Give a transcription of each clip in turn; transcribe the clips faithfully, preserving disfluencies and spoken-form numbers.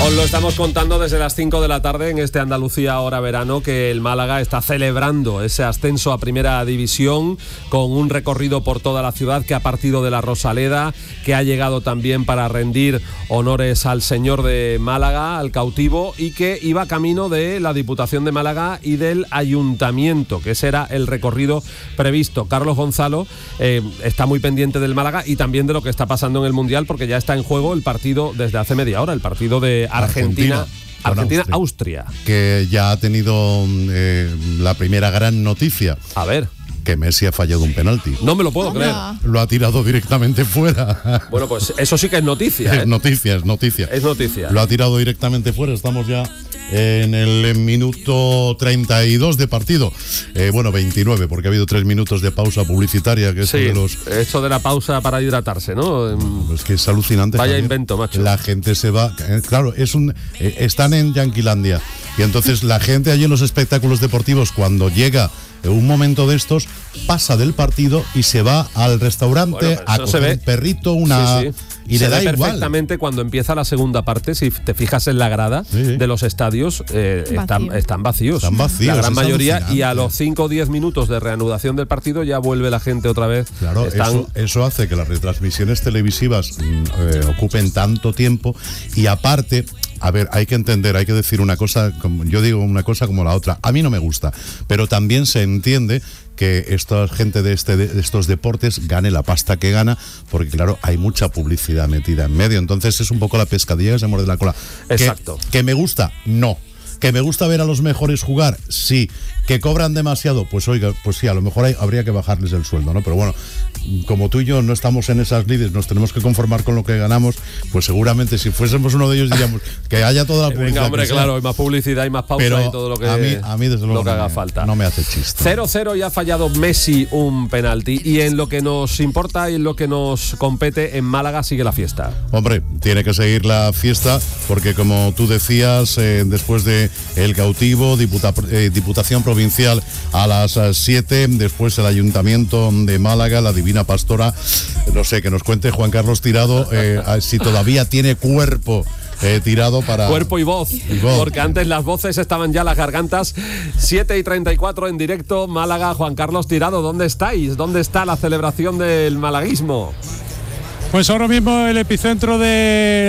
Os lo estamos contando desde las cinco de la tarde en este Andalucía Hora Verano, que el Málaga está celebrando ese ascenso a Primera División con un recorrido por toda la ciudad que ha partido de la Rosaleda, que ha llegado también para rendir honores al señor de Málaga, al cautivo, y que iba camino de la Diputación de Málaga y del Ayuntamiento, que ese era el recorrido previsto. Carlos Gonzalo eh, está muy pendiente del Málaga y también de lo que está pasando en el Mundial, porque ya está en juego el partido desde hace media hora, el partido de Argentina, Argentina, Austria. Que ya ha tenido eh, la primera gran noticia. A ver. Que Messi ha fallado un penalti. No me lo puedo creer. Lo ha tirado directamente fuera. Bueno, pues eso sí que es noticia. ¿eh? Es noticia, es noticia. Es noticia. Lo ha tirado directamente fuera. Estamos ya en el minuto treinta y dos de partido. Eh, bueno, veintinueve, porque ha habido tres minutos de pausa publicitaria. Que sí, de los... esto de la pausa para hidratarse, ¿no? Es que es alucinante. Vaya Javier. Invento, macho. La gente se va. Claro, es un. Eh, están en Yanquilandia. Y entonces la gente allí en los espectáculos deportivos, cuando llega un momento de estos, pasa del partido y se va al restaurante bueno, a coger un perrito, una... Sí, sí. Y se le da ve igual. Perfectamente cuando empieza la segunda parte, si te fijas en la grada sí, sí. de los estadios, eh, están, están vacíos. Están vacíos. La gran mayoría, y a los cinco o diez minutos de reanudación del partido ya vuelve la gente otra vez. Claro, están... eso, eso hace que las retransmisiones televisivas eh, ocupen tanto tiempo y aparte... A ver, hay que entender, hay que decir una cosa, como yo digo una cosa como la otra. A mí no me gusta, pero también se entiende que esta gente de, este, de estos deportes gane la pasta que gana, porque claro, hay mucha publicidad metida en medio. Entonces es un poco la pescadilla que se muerde la cola. Exacto. ¿Que, que me gusta? No. ¿Que me gusta ver a los mejores jugar? Sí. ¿Que cobran demasiado? Pues oiga, pues sí, a lo mejor hay, habría que bajarles el sueldo, ¿no? Pero bueno, como tú y yo no estamos en esas lides, nos tenemos que conformar con lo que ganamos, pues seguramente si fuésemos uno de ellos diríamos que haya toda la publicidad. Venga, hombre, claro, hay más publicidad, hay más pausa. Pero y todo lo que, a mí, a mí desde luego lo que no haga me, falta. No me hace chiste. cero cero y ha fallado Messi un penalti. Y en lo que nos importa y en lo que nos compete, en Málaga sigue la fiesta. Hombre, tiene que seguir la fiesta porque, como tú decías, eh, después de el cautivo, diputa, eh, Diputación Provincial a las siete, después el Ayuntamiento de Málaga, la Divina Pastora, no sé, que nos cuente Juan Carlos Tirado eh, si todavía tiene cuerpo eh, tirado para... Cuerpo y voz, y voz, porque antes las voces estaban ya las gargantas. Siete y treinta y cuatro en directo, Málaga. Juan Carlos Tirado, ¿dónde estáis? ¿Dónde está la celebración del malaguismo? Pues ahora mismo el epicentro de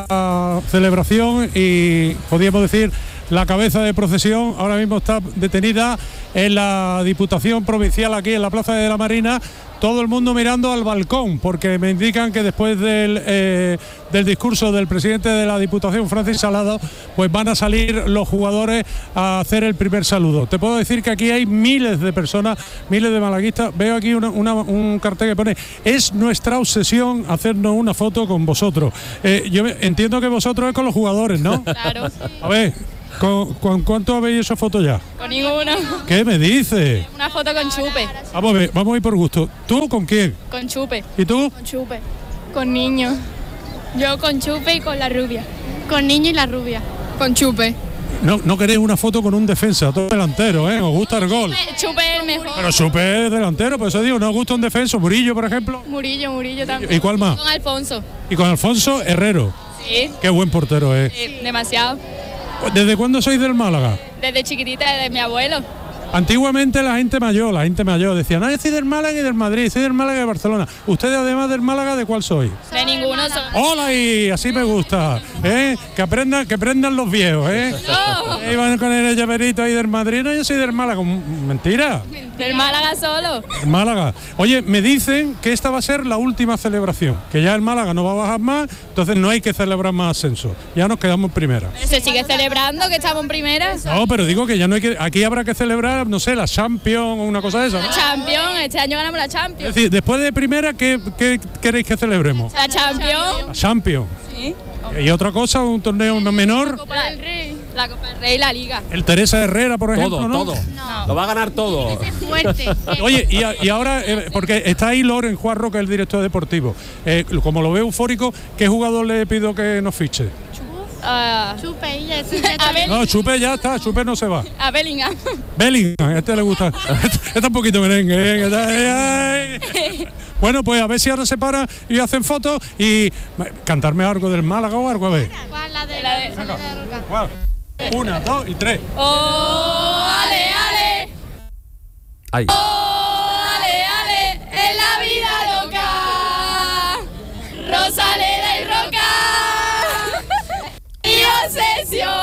la celebración y, podríamos decir, la cabeza de procesión ahora mismo está detenida en la Diputación Provincial, aquí en la Plaza de la Marina. Todo el mundo mirando al balcón, porque me indican que después del, eh, del discurso del presidente de la Diputación, Francis Salado, pues van a salir los jugadores a hacer el primer saludo. Te puedo decir que aquí hay miles de personas, miles de malaguistas. Veo aquí una, una, un cartel que pone: es nuestra obsesión hacernos una foto con vosotros. Eh, yo entiendo que vosotros es con los jugadores, ¿no? Claro. A ver, ¿con, con cuánto habéis hecho fotos ya? Con ninguna. ¿Qué me dices? Una foto con Chupe. Vamos a ver, vamos a ir por gusto. ¿Tú con quién? Con Chupe. ¿Y tú? Con Chupe. Con niño. Yo con Chupe y con la rubia. Con niño y la rubia. Con Chupe. No, no queréis una foto con un defensa, todo delantero, ¿eh? Os gusta el gol. Chupe es el mejor. Pero Chupe es delantero, por eso digo, ¿no os gusta un defenso? Murillo, por ejemplo. Murillo, Murillo también. ¿Y cuál más? Con Alfonso. Y con Alfonso Herrero. Sí. Qué buen portero es. Sí, demasiado. ¿Desde cuándo sois del Málaga? Desde chiquitita, desde mi abuelo. Antiguamente la gente mayor, la gente mayor decía: no, yo soy del Málaga y del Madrid, soy del Málaga y de Barcelona. ¿Ustedes, además del Málaga, de cuál soy? De ninguno son. ¡Hola! Y así me gusta, ¿eh? Que aprendan, que aprendan los viejos, ¿eh? No. Iban con el llaverito ahí del Madrid. No, yo soy del Málaga. Mentira. Del Málaga solo. El Málaga. Oye, me dicen que esta va a ser la última celebración, que ya el Málaga no va a bajar más, entonces no hay que celebrar más ascenso. Ya nos quedamos en primera. Se sigue celebrando que estamos en primera. No, pero digo que ya no hay que... Aquí habrá que celebrar, no sé, la Champions o una cosa de esa, ¿no? La Champions, este año ganamos la Champions. Es decir, después de primera, ¿qué, qué queréis que celebremos? La Champions. La Champions. Sí. ¿Y otra cosa, un torneo menor? La Copa del Rey. La Copa del Rey y la Liga. El Teresa Herrera, por ejemplo, todo, ¿no? Todo, No. Lo va a ganar todo. Fuerte. Oye, y, a, y ahora, eh, porque está ahí Loren Juarro, que es el director deportivo. Eh, como lo veo eufórico, ¿qué jugador le pido que nos fiche? Uh, Chupe y eso. No, Chupe ya está, Chupe no se va. A Bellingham. Bellingham, a este le gusta. Está un poquito merengue. ¿eh? Bueno, pues a ver si ahora se para y hacen fotos y cantarme algo del Málaga o algo, a ver. ¿Cuál? La La de la de Rosaleda Roca. Una, dos y tres. ¡Oh, ale, ale! Ahí. ¡Oh, ale, ale! ¡En la vida loca! Rosaleda y Roca. ¡Mi obsesión!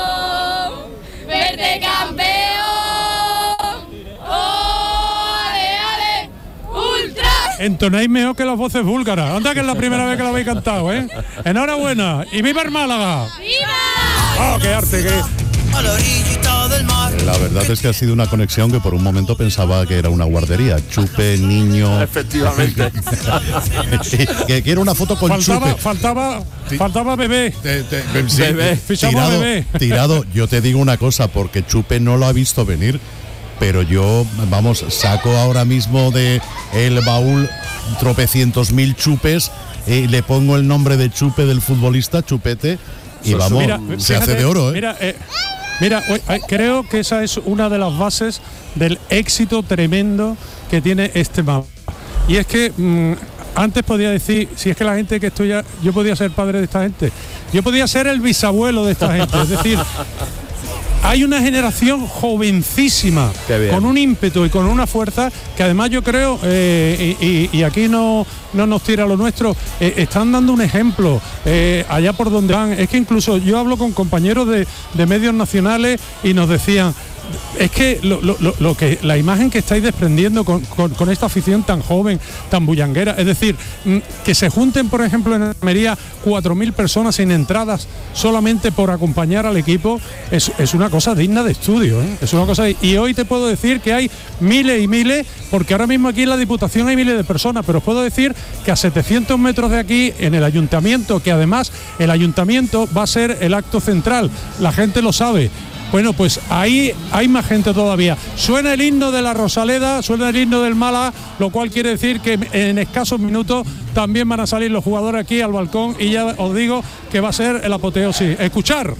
¡Verte campeón! ¡Oh, ale, ale! ¡Ultra! Entonáis mejor que las voces búlgaras. Anda, que es la primera vez que lo habéis cantado, ¿eh? Enhorabuena. ¡Y viva el Málaga! ¡Viva! ¡Oh, qué arte! Qué... A la orillita del mar. La verdad es que ha sido una conexión que por un momento pensaba que era una guardería. Chupe, niño. Efectivamente. que quiero una foto con Faltaba, Chupe. faltaba, faltaba bebé. Te- te- sí, Bebé. Fichamos a tirado, Bebé. tirado. Yo te digo una cosa, porque Chupe no lo ha visto venir, pero yo, vamos, saco ahora mismo de el baúl tropecientos mil chupes y le pongo el nombre de Chupe del futbolista, Chupete, y vamos, Mira, se fíjate, hace de oro, ¿eh? Mira, eh, mira, oye, eh, creo que esa es una de las bases del éxito tremendo que tiene este mapa. Y es que mm, antes podía decir, si es que la gente que estudia, yo podía ser padre de esta gente, yo podía ser el bisabuelo de esta gente, es decir, hay una generación jovencísima, Qué bien. con un ímpetu y con una fuerza que además yo creo, eh, y, y- y aquí no, no nos tira lo nuestro, eh, están dando un ejemplo eh, allá por donde van. Es que incluso yo hablo con compañeros de, de medios nacionales y nos decían, es que lo, lo- lo- lo que la imagen que estáis desprendiendo con, con- con esta afición tan joven, tan bullanguera, es decir, mm, que se junten, por ejemplo, en Almería cuatro mil personas sin entradas solamente por acompañar al equipo, es, es una cosa digna de estudio, ¿eh? Es una cosa, y hoy te puedo decir que hay miles y miles, porque ahora mismo aquí en la Diputación hay miles de personas, pero os puedo decir que a setecientos metros de aquí, en el Ayuntamiento, que además el Ayuntamiento va a ser el acto central, la gente lo sabe. Bueno, pues ahí hay más gente todavía. Suena el himno de la Rosaleda, suena el himno del Málaga, lo cual quiere decir que en escasos minutos también van a salir los jugadores aquí al balcón y ya os digo que va a ser el apoteosis. Escuchar.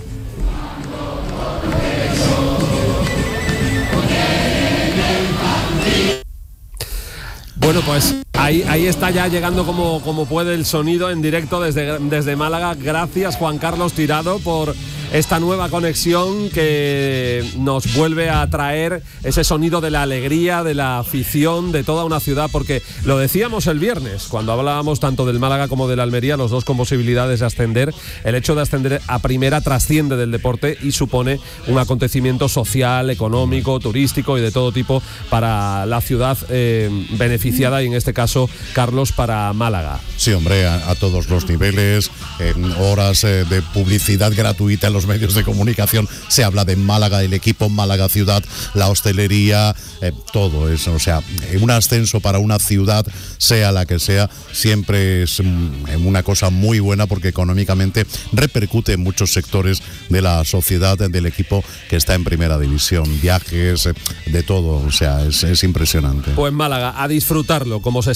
Bueno, pues ahí, ahí está ya llegando como, como puede el sonido en directo desde, desde Málaga. Gracias, Juan Carlos Tirado, por esta nueva conexión que nos vuelve a traer ese sonido de la alegría, de la afición, de toda una ciudad, porque lo decíamos el viernes, cuando hablábamos tanto del Málaga como del Almería, los dos con posibilidades de ascender. El hecho de ascender a primera trasciende del deporte y supone un acontecimiento social, económico, turístico y de todo tipo para la ciudad eh, beneficiada, y en este caso, Carlos, para Málaga. Sí, hombre, a, a todos los niveles, en horas eh, de publicidad gratuita en los medios de comunicación, se habla de Málaga, el equipo Málaga Ciudad, la hostelería, eh, todo eso. O sea, un ascenso para una ciudad, sea la que sea, siempre es mm, una cosa muy buena, porque económicamente repercute en muchos sectores de la sociedad, del equipo que está en primera división, viajes, eh, de todo. O sea, es, es impresionante. Pues Málaga, a disfrutarlo como se